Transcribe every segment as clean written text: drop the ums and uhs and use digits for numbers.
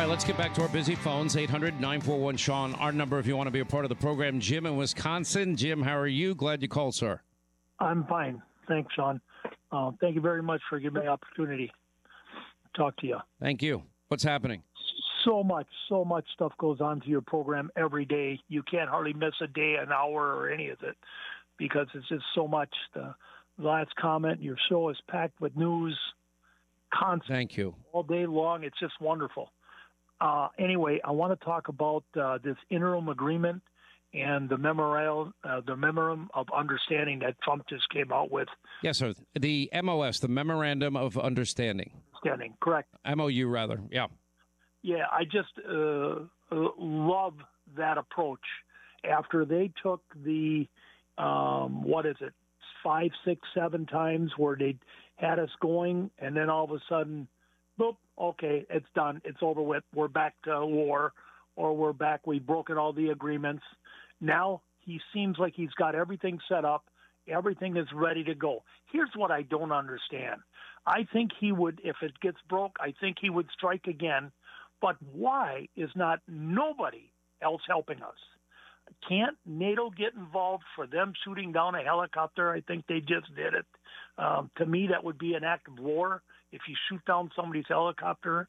right, let's get back to our busy phones. 800-941-SEAN, our number if you want to be a part of the program. Jim in Wisconsin. Jim, how are you? Glad you called, sir. I'm fine. Thanks, Sean. Thank you very much for giving me the opportunity to talk to you. Thank you. What's happening? So much stuff goes on to your program every day. You can't hardly miss a day, an hour, or any of it because it's just so much. The last comment, your show is packed with news constantly. Thank you. All day long. It's just wonderful. Anyway, I want to talk about this interim agreement and the memorandum of understanding that Trump just came out with. Yes, sir. The MOS, the Memorandum of Understanding. Correct. MOU, rather. Yeah. Yeah, I just love that approach. After they took the, 5, 6, 7 times where they had us going, and then all of a sudden, boop, okay, it's done. It's over with. We're back to war, or we've broken all the agreements. Now he seems like he's got everything set up. Everything is ready to go. Here's what I don't understand. I think he would, if it gets broke, I think he would strike again. But why is not nobody else helping us? Can't NATO get involved for them shooting down a helicopter? I think they just did it. To me, that would be an act of war if you shoot down somebody's helicopter.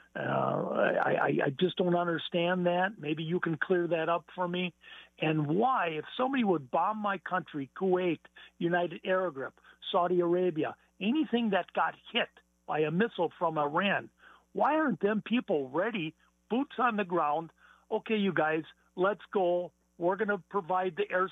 I just don't understand that. Maybe you can clear that up for me. And why, if somebody would bomb my country, Kuwait, United Arab, Saudi Arabia, anything that got hit by a missile from Iran, why aren't them people ready, boots on the ground? Okay, you guys, let's go. We're going to provide the air